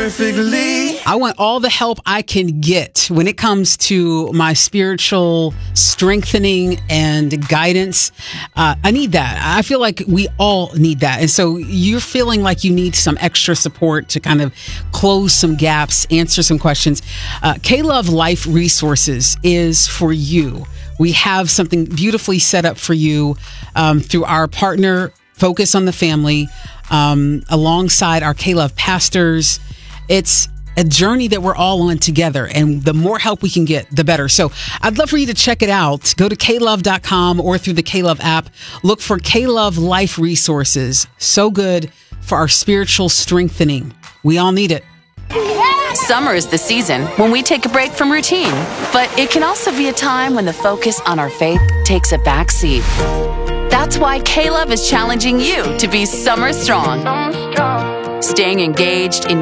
perfectly. I want all the help I can get when it comes to my spiritual strengthening and guidance. I need that. I feel like we all need that. And so you're feeling like you need some extra support to kind of close some gaps, answer some questions. K-Love Life Resources is for you. We have something beautifully set up for you through our partner, Focus on the Family, alongside our K-Love pastors. It's a journey that we're all on together, and the more help we can get, the better. So I'd love for you to check it out. Go to klove.com or through the K-Love app. Look for K-Love Life Resources. So good for our spiritual strengthening. We all need it. Summer is the season when we take a break from routine, but it can also be a time when the focus on our faith takes a back seat. That's why K-Love is challenging you to be summer strong. Staying engaged in